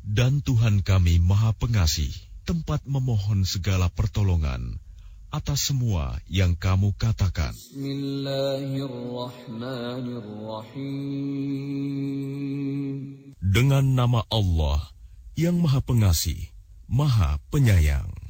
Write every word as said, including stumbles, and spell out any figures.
Dan Tuhan kami Maha Pengasih, tempat memohon segala pertolongan atas semua yang kamu katakan. Bismillahirrahmanirrahim. Dengan nama Allah yang Maha Pengasih, Maha Penyayang.